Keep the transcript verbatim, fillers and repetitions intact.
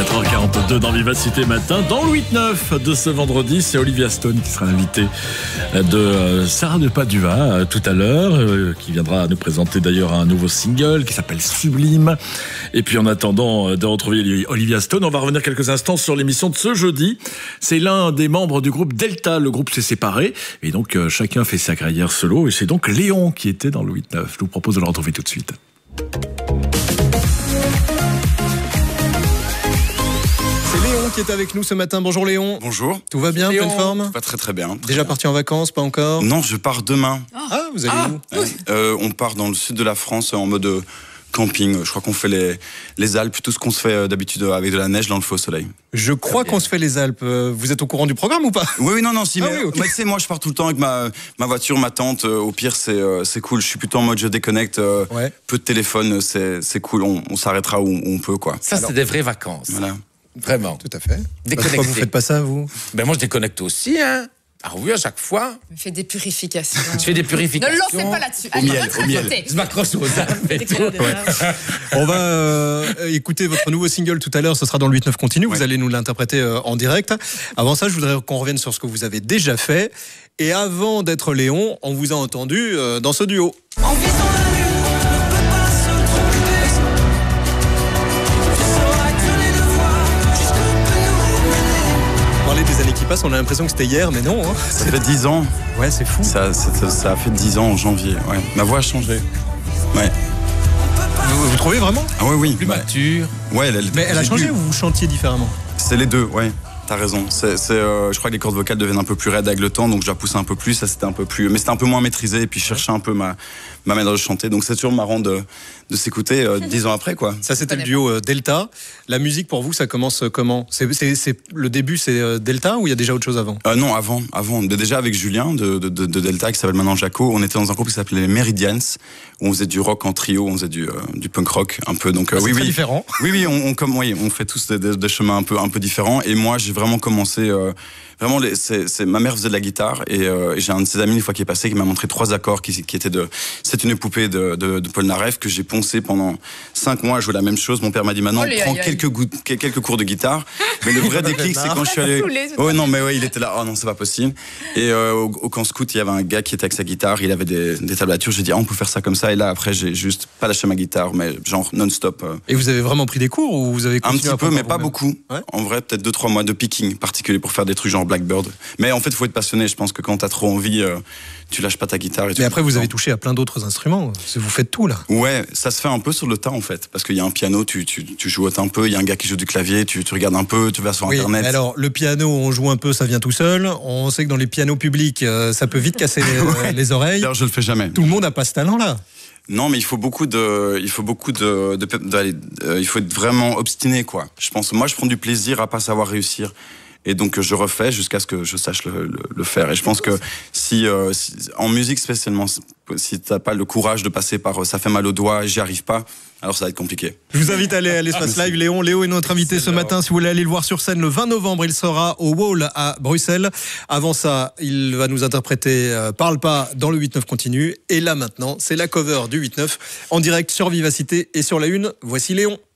quatre heures quarante-deux dans Vivacité Matin. Dans le huit neuf de ce vendredi, c'est Olivia Stone qui sera invitée de Sarah de Padua tout à l'heure, qui viendra nous présenter d'ailleurs un nouveau single qui s'appelle Sublime. Et puis en attendant de retrouver Olivia Stone, on va revenir quelques instants sur l'émission de ce jeudi. C'est l'un des membres du groupe Delta. Le groupe s'est séparé et donc chacun fait sa carrière solo. Et c'est donc Léon qui était dans le huit neuf. Je vous propose de le retrouver tout de suite. Qui est avec nous ce matin. Bonjour Léon. Bonjour. Tout va bien, Léon. pleine forme? Pas très très bien. Très Déjà bien. parti en vacances, pas encore? Non, je pars demain. Ah, vous allez ah, où? euh, euh, On part dans le sud de la France en mode camping. Je crois qu'on fait les, les Alpes, tout ce qu'on se fait d'habitude avec de la neige dans le faux soleil. Je crois qu'on se fait les Alpes. Vous êtes au courant du programme ou pas? Oui, oui, non, non, si. Ah mais, oui, okay. mais tu sais, moi, je pars tout le temps avec ma, ma voiture, ma tente. Au pire, c'est euh, c'est cool. Je suis plutôt en mode je déconnecte. Euh, ouais. Peu de téléphone, c'est c'est cool. On, on s'arrêtera où, où on peut, quoi. Ça, c'est des vraies vacances. Voilà. Vraiment. Tout à fait. Déconnecté. Pourquoi vous faites pas ça, vous? Ben moi, je déconnecte aussi, hein. Ah oui, à chaque fois. Je fais des purifications. Tu fais des purifications. Ne lancez pas là-dessus. Au miel, au miel. Je m'accroche aux Alpes et tout. Ouais. On va euh, écouter votre nouveau single tout à l'heure. Ce sera dans le huit neuf continue. Vous ouais. allez nous l'interpréter euh, en direct. Avant ça, je voudrais qu'on revienne sur ce que vous avez déjà fait. Et avant d'être Léon, on vous a entendu euh, dans ce duo. En visant la lune, on ne peut pas se tromper. Tu sauras que les devoirs, jusqu'où peut nous mener. Parler des années qui passent, on a l'impression que c'était hier, mais non. Hein. Ça fait dix ans. Ouais, c'est fou. Ça, ça, ça a fait dix ans en janvier. Ouais. Ma voix a changé. Ouais. Vous, vous trouvez vraiment? Ah oui, oui. Plus ouais. mature. Ouais, elle, elle mais elle a changé ou vous chantiez différemment? C'est les deux, ouais. T'as raison. C'est, c'est, euh, je crois que les cordes vocales deviennent un peu plus raides avec le temps, donc je la poussais un peu plus. Ça, c'était un peu plus, mais c'était un peu moins maîtrisé. Et puis je cherchais un peu ma, ma manière de chanter. Donc c'est toujours marrant de, de s'écouter euh, dix ans après, quoi. Ça, c'était le duo euh, Delta. La musique pour vous, ça commence comment? C'est, c'est, c'est le début, c'est euh, Delta ou il y a déjà autre chose avant? euh, Non, avant, avant. Déjà avec Julien de, de, de, de Delta, qui s'appelle maintenant Jaco, on était dans un groupe qui s'appelait les Meridians, où on faisait du rock en trio, on faisait du, euh, du punk rock un peu. Donc euh, ah, c'est oui, très oui, différent. Oui, oui, on, on comme, oui, on fait tous des, des, des chemins un peu, un peu différents. Et moi, j'ai vraiment commencé. Euh, Vraiment, les, c'est, c'est, ma mère faisait de la guitare et, euh, et j'ai un de ses amis une fois qui est passé qui m'a montré trois accords qui, qui étaient de. C'est une poupée de, de, de Paul Naref que j'ai poncé pendant cinq mois à jouer la même chose. Mon père m'a dit maintenant oh, prends quelques, goûts, quelques cours de guitare. Mais le vrai déclic, c'est quand je suis allé. Oh non, mais ouais, il était là. Oh non, c'est pas possible. Et euh, au, au camp scout, il y avait un gars qui était avec sa guitare. Il avait des, des tablatures. J'ai dit ah, on peut faire ça comme ça. Et là après, j'ai juste pas lâché ma guitare, mais genre non-stop. Euh. Et vous avez vraiment pris des cours ou vous avez continué un petit peu, mais pas beaucoup. Ouais. En vrai, peut-être deux trois mois de picking particulier pour faire des trucs genre Blackbird. Mais en fait, il faut être passionné. Je pense que quand t'as trop envie, euh, tu lâches pas ta guitare. Et tu mais après, vous avez touché à plein d'autres instruments. Vous faites tout, là. Ouais, ça se fait un peu sur le tas, en fait. Parce qu'il y a un piano, tu, tu, tu joues un peu. Il y a un gars qui joue du clavier, tu, tu regardes un peu, tu vas sur oui, Internet. Alors, le piano, on joue un peu, ça vient tout seul. On sait que dans les pianos publics, euh, ça peut vite casser les, ouais. les oreilles. D'ailleurs, je le fais jamais. Tout le monde n'a pas ce talent-là. Non, mais il faut beaucoup de, il faut beaucoup de, de, de, de euh, il faut être vraiment obstiné, quoi. Je pense, moi, je prends du plaisir à pas savoir réussir. Et donc je refais jusqu'à ce que je sache le, le, le faire. Et je pense que si, euh, si en musique spécialement, si t'as pas le courage de passer par euh, ça fait mal aux doigts, j'y arrive pas, alors ça va être compliqué. Je vous invite à aller à l'espace live. Léon, Léo est notre invité ce matin. Si vous voulez aller le voir sur scène le vingt novembre, il sera au Wall à Bruxelles. Avant ça, il va nous interpréter euh, Parle pas dans le huit neuf continue. Et là maintenant, c'est la cover du huit neuf en direct sur Vivacité et sur la une. Voici Léon.